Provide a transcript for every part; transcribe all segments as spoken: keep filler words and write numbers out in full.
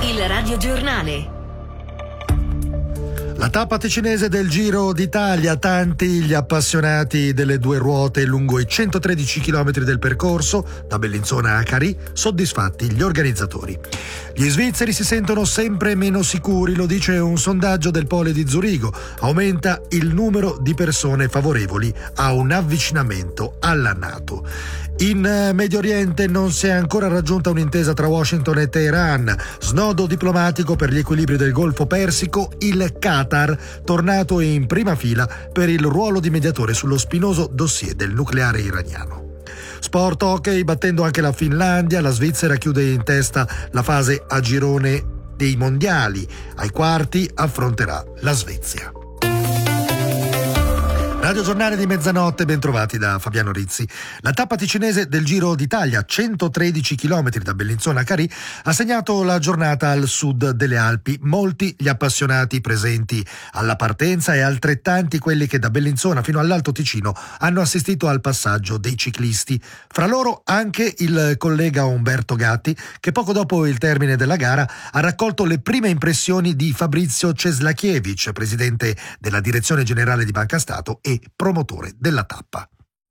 Il radiogiornale. La tappa ticinese del Giro d'Italia, tanti gli appassionati delle due ruote lungo i centotredici chilometri del percorso, da Bellinzona a Carì, soddisfatti gli organizzatori. Gli svizzeri si sentono sempre meno sicuri, lo dice un sondaggio del Pole di Zurigo. Aumenta il numero di persone favorevoli a un avvicinamento alla NATO. In Medio Oriente non si è ancora raggiunta un'intesa tra Washington e Teheran. Snodo diplomatico per gli equilibri del Golfo Persico, il Qatar, tornato in prima fila per il ruolo di mediatore sullo spinoso dossier del nucleare iraniano. Sport hockey, battendo anche la Finlandia, la Svizzera chiude in testa la fase a girone dei mondiali. Ai quarti affronterà la Svezia. Radio Giornale di mezzanotte, ben trovati da Fabiano Rizzi. La tappa ticinese del Giro d'Italia, centotredici chilometri da Bellinzona a Carì, ha segnato la giornata al sud delle Alpi. Molti gli appassionati presenti alla partenza e altrettanti quelli che da Bellinzona fino all'Alto Ticino hanno assistito al passaggio dei ciclisti. Fra loro anche il collega Umberto Gatti, che poco dopo il termine della gara ha raccolto le prime impressioni di Fabrizio Ceslakiewicz, presidente della Direzione Generale di Banca Stato e promotore della tappa.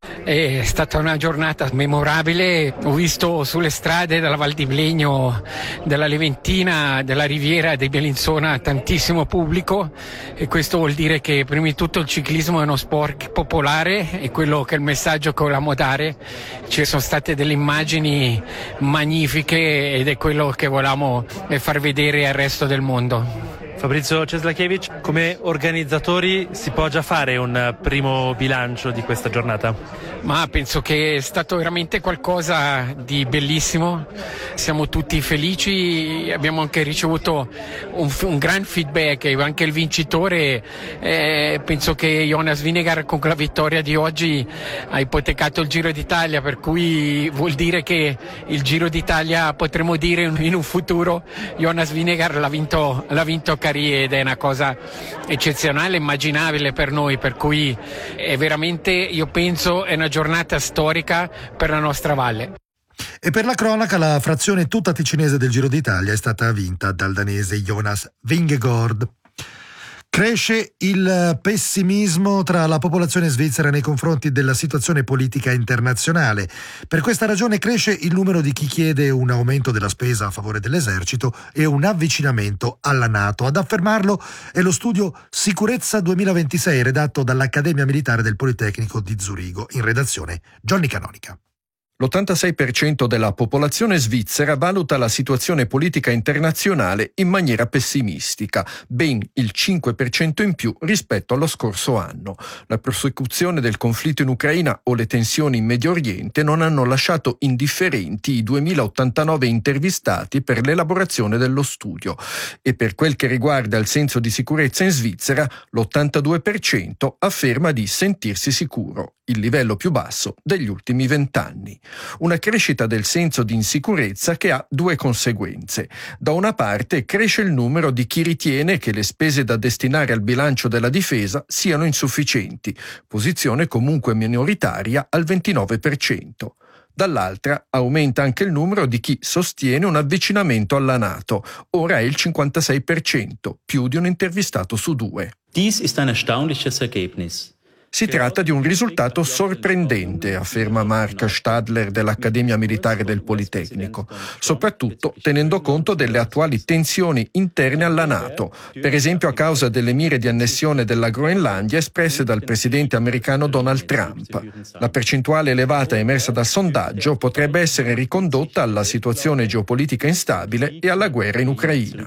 È stata una giornata memorabile. Ho visto sulle strade della Val di Blegno, della Leventina, della Riviera di Bellinzona tantissimo pubblico, e questo vuol dire che prima di tutto il ciclismo è uno sport popolare, e quello che è il messaggio che volevamo dare. Ci sono state delle immagini magnifiche ed è quello che volevamo far vedere al resto del mondo. Fabrizio Ceslakiewicz, come organizzatori si può già fare un primo bilancio di questa giornata? Ma penso che è stato veramente qualcosa di bellissimo, siamo tutti felici, abbiamo anche ricevuto un, un gran feedback, anche il vincitore, eh, penso che Jonas Vingegaard con la vittoria di oggi ha ipotecato il Giro d'Italia, per cui vuol dire che il Giro d'Italia potremo dire in un futuro Jonas Vingegaard l'ha vinto, l'ha vinto a Carì, ed è una cosa eccezionale, immaginabile per noi, per cui è veramente, io penso, è una giornata storica per la nostra valle. E per la cronaca, la frazione tutta ticinese del Giro d'Italia è stata vinta dal danese Jonas Vingegaard. Cresce il pessimismo tra la popolazione svizzera nei confronti della situazione politica internazionale. Per questa ragione cresce il numero di chi chiede un aumento della spesa a favore dell'esercito e un avvicinamento alla NATO. Ad affermarlo è lo studio Sicurezza duemilaventisei redatto dall'Accademia Militare del Politecnico di Zurigo. In redazione Johnny Canonica. L'ottantasei per cento della popolazione svizzera valuta la situazione politica internazionale in maniera pessimistica, ben il cinque per cento in più rispetto allo scorso anno. La prosecuzione del conflitto in Ucraina o le tensioni in Medio Oriente non hanno lasciato indifferenti i duemilaottantanove intervistati per l'elaborazione dello studio. E per quel che riguarda il senso di sicurezza in Svizzera, l'ottantadue per cento afferma di sentirsi sicuro, il livello più basso degli ultimi vent'anni. Una crescita del senso di insicurezza che ha due conseguenze. Da una parte cresce il numero di chi ritiene che le spese da destinare al bilancio della difesa siano insufficienti, posizione comunque minoritaria al ventinove per cento. Dall'altra aumenta anche il numero di chi sostiene un avvicinamento alla NATO, ora è il cinquantasei per cento, più di un intervistato su due. Dies ist ein erstaunliches Ergebnis. Si tratta di un risultato sorprendente, afferma Mark Stadler dell'Accademia Militare del Politecnico, soprattutto tenendo conto delle attuali tensioni interne alla NATO, per esempio a causa delle mire di annessione della Groenlandia espresse dal presidente americano Donald Trump. La percentuale elevata emersa dal sondaggio potrebbe essere ricondotta alla situazione geopolitica instabile e alla guerra in Ucraina.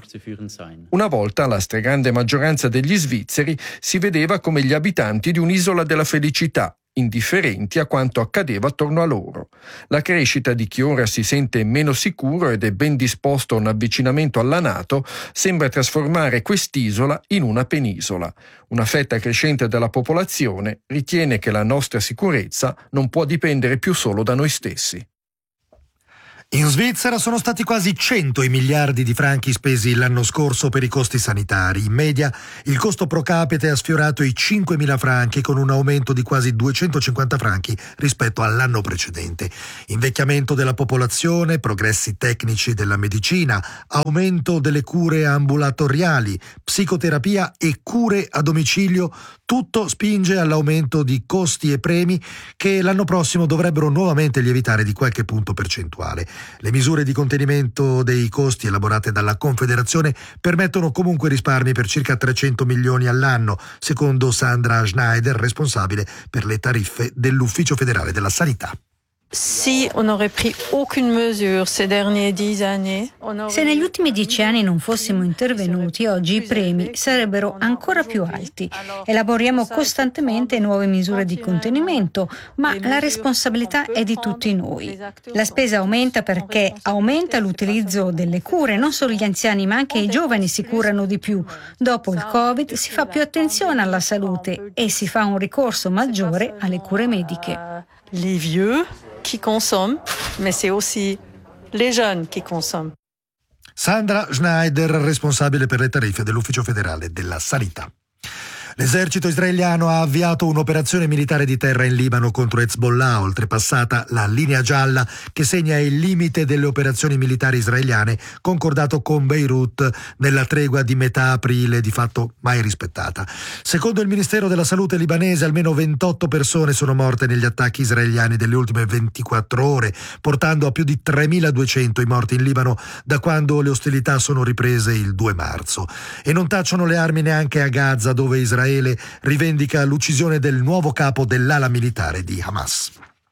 Una volta la stragrande maggioranza degli svizzeri si vedeva come gli abitanti di un'isola della felicità, indifferenti a quanto accadeva attorno a loro. La crescita di chi ora si sente meno sicuro ed è ben disposto a un avvicinamento alla NATO sembra trasformare quest'isola in una penisola. Una fetta crescente della popolazione ritiene che la nostra sicurezza non può dipendere più solo da noi stessi. In Svizzera sono stati quasi cento i miliardi di franchi spesi l'anno scorso per i costi sanitari. In media il costo pro capite ha sfiorato i cinquemila franchi, con un aumento di quasi duecentocinquanta franchi rispetto all'anno precedente. Invecchiamento della popolazione, progressi tecnici della medicina, aumento delle cure ambulatoriali, psicoterapia e cure a domicilio, tutto spinge all'aumento di costi e premi che l'anno prossimo dovrebbero nuovamente lievitare di qualche punto percentuale. Le misure di contenimento dei costi elaborate dalla Confederazione permettono comunque risparmi per circa trecento milioni all'anno, secondo Sandra Schneider, responsabile per le tariffe dell'Ufficio federale della sanità. Se negli ultimi dieci anni non fossimo intervenuti, oggi i premi sarebbero ancora più alti. Elaboriamo costantemente nuove misure di contenimento, ma la responsabilità è di tutti noi. La spesa aumenta perché aumenta l'utilizzo delle cure, non solo gli anziani ma anche i giovani si curano di più. Dopo il Covid si fa più attenzione alla salute e si fa un ricorso maggiore alle cure mediche. Les vieux qui consomment, mais c'est aussi les jeunes qui consomment. Sandra Schneider, responsabile per le tariffe dell'Ufficio federale della sanità. L'esercito israeliano ha avviato un'operazione militare di terra in Libano contro Hezbollah, oltrepassata la linea gialla che segna il limite delle operazioni militari israeliane concordato con Beirut nella tregua di metà aprile, di fatto mai rispettata. Secondo il Ministero della Salute libanese, almeno ventotto persone sono morte negli attacchi israeliani delle ultime ventiquattro ore, portando a più di tremiladuecento i morti in Libano da quando le ostilità sono riprese il due marzo. E non tacciono le armi neanche a Gaza, dove Israele rivendica l'uccisione del nuovo capo dell'ala militare di Hamas.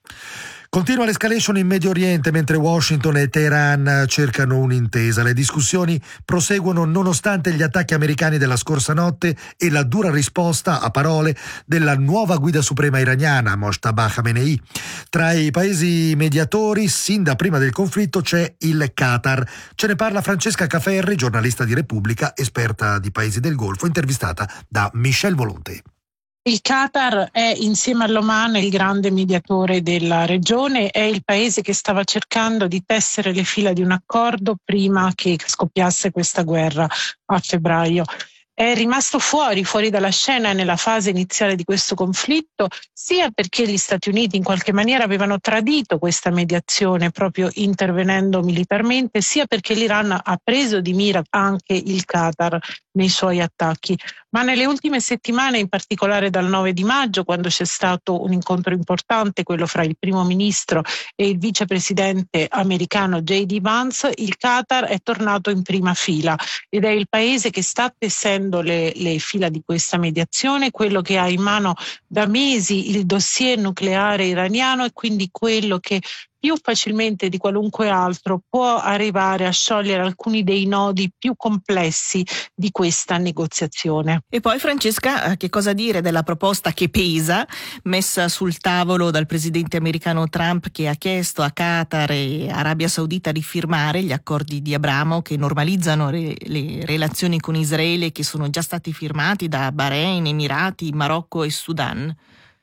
Continua l'escalation in Medio Oriente mentre Washington e Teheran cercano un'intesa. Le discussioni proseguono nonostante gli attacchi americani della scorsa notte e la dura risposta a parole della nuova guida suprema iraniana, Mojtaba Khamenei. Tra i paesi mediatori, sin da prima del conflitto, c'è il Qatar. Ce ne parla Francesca Caferri, giornalista di Repubblica, esperta di paesi del Golfo, intervistata da Michel Volonté. Il Qatar è, insieme all'Oman, il grande mediatore della regione, è il paese che stava cercando di tessere le fila di un accordo prima che scoppiasse questa guerra a febbraio. È rimasto fuori, fuori dalla scena nella fase iniziale di questo conflitto, sia perché gli Stati Uniti in qualche maniera avevano tradito questa mediazione proprio intervenendo militarmente, sia perché l'Iran ha preso di mira anche il Qatar nei suoi attacchi. Ma nelle ultime settimane, in particolare dal nove di maggio, quando c'è stato un incontro importante, quello fra il primo ministro e il vicepresidente americano J D Vance, il Qatar è tornato in prima fila ed è il paese che sta tessendo le, le fila di questa mediazione, quello che ha in mano da mesi il dossier nucleare iraniano e quindi quello che più facilmente di qualunque altro può arrivare a sciogliere alcuni dei nodi più complessi di questa negoziazione. E poi, Francesca, che cosa dire della proposta che pesa, messa sul tavolo dal presidente americano Trump, che ha chiesto a Qatar e Arabia Saudita di firmare gli accordi di Abramo che normalizzano re- le relazioni con Israele, che sono già stati firmati da Bahrain, Emirati, Marocco e Sudan?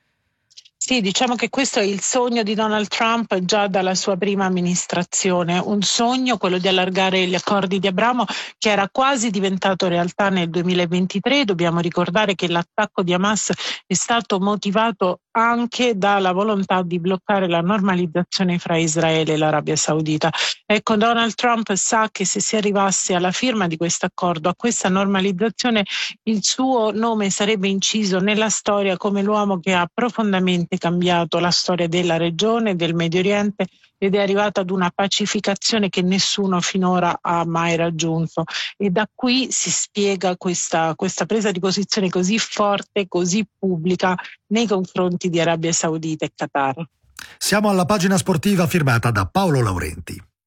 Sì, diciamo che questo è il sogno di Donald Trump già dalla sua prima amministrazione, un sogno, quello di allargare gli accordi di Abramo, che era quasi diventato realtà nel duemilaventitré. Dobbiamo ricordare che l'attacco di Hamas è stato motivato anche dalla volontà di bloccare la normalizzazione fra Israele e l'Arabia Saudita. Ecco, Donald Trump sa che se si arrivasse alla firma di questo accordo, a questa normalizzazione, il suo nome sarebbe inciso nella storia come l'uomo che ha profondamente cambiato la storia della regione, del Medio Oriente, ed è arrivata ad una pacificazione che nessuno finora ha mai raggiunto. E da qui si spiega questa, questa presa di posizione così forte, così pubblica nei confronti di Arabia Saudita e Qatar. Siamo alla pagina sportiva firmata da Paolo Laurenti.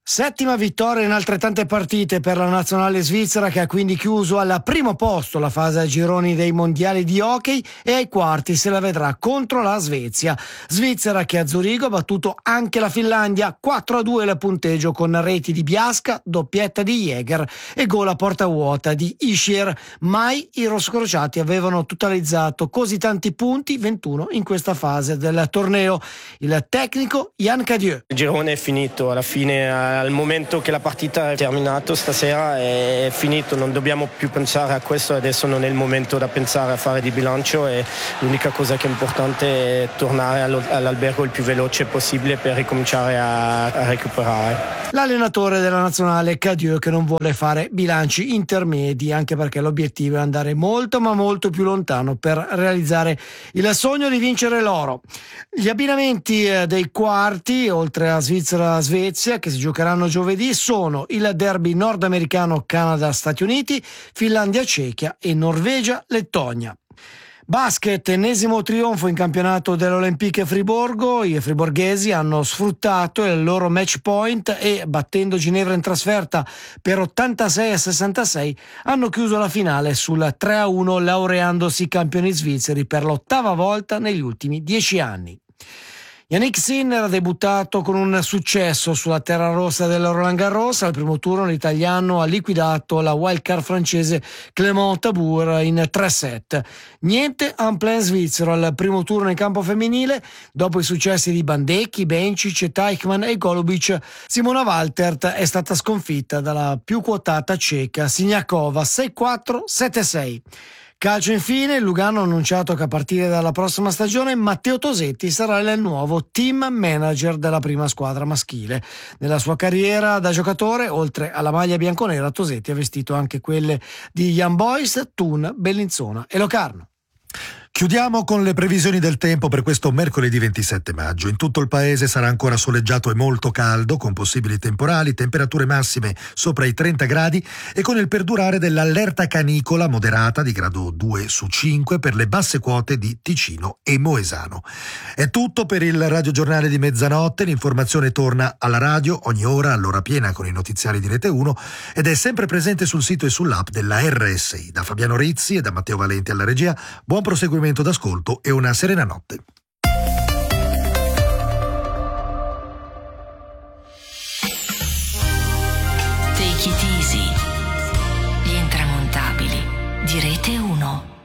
Settima vittoria in altrettante partite per la nazionale svizzera, che ha quindi chiuso al primo posto la fase a gironi dei mondiali di hockey e ai quarti se la vedrà contro la Svezia. Svizzera che a Zurigo ha battuto anche la Finlandia, quattro a due il punteggio con reti di Biasca, doppietta di Jäger e gol a porta vuota di Ischier. Mai i rossocrociati avevano totalizzato così tanti punti, ventuno in questa fase del torneo. Il tecnico Yann Cadieux. Il girone è finito, alla fine al momento che la partita è terminata stasera è finito, non dobbiamo più pensare a questo, adesso non è il momento da pensare a fare di bilancio e l'unica cosa che è importante è tornare all'albergo il più veloce possibile per ricominciare a, a recuperare. L'allenatore della nazionale Cadieux, che non vuole fare bilanci intermedi, anche perché l'obiettivo è andare molto ma molto più lontano per realizzare il sogno di vincere l'oro. Gli abbinamenti dei quarti, oltre a Svizzera-Svezia, che si giocheranno giovedì, sono il derby nordamericano Canada-Stati Uniti, Finlandia-Cechia e Norvegia-Lettonia. Basket, ennesimo trionfo in campionato dell'Olympique Friburgo. I friborghesi hanno sfruttato il loro match point e, battendo Ginevra in trasferta per ottantasei a sessantasei, hanno chiuso la finale sul tre a uno, laureandosi campioni svizzeri per l'ottava volta negli ultimi dieci anni. Yannick Sinner ha debuttato con un successo sulla terra rossa del Roland Garros. Al primo turno l'italiano ha liquidato la wildcard francese Clément Tabour in tre set. Niente en plein svizzero al primo turno in campo femminile. Dopo i successi di Bandecchi, Bencic, Teichmann e Golubic, Simona Waltert è stata sconfitta dalla più quotata ceca Siniakova sei quattro sette sei. Calcio infine, Lugano ha annunciato che a partire dalla prossima stagione Matteo Tosetti sarà il nuovo team manager della prima squadra maschile. Nella sua carriera da giocatore, oltre alla maglia bianconera, Tosetti ha vestito anche quelle di Young Boys, Thun, Bellinzona e Locarno. Chiudiamo con le previsioni del tempo per questo mercoledì ventisette maggio. In tutto il paese sarà ancora soleggiato e molto caldo, con possibili temporali, temperature massime sopra i trenta gradi e con il perdurare dell'allerta canicola moderata di grado due su cinque per le basse quote di Ticino e Moesano. È tutto per il radiogiornale di mezzanotte. L'informazione torna alla radio ogni ora all'ora piena con i notiziari di Rete uno ed è sempre presente sul sito e sull'app della R S I. Da Fabiano Rizzi e da Matteo Valenti alla regia, buon proseguimento d'ascolto e una serena notte. Take it easy. Gli intramontabili di Rete uno.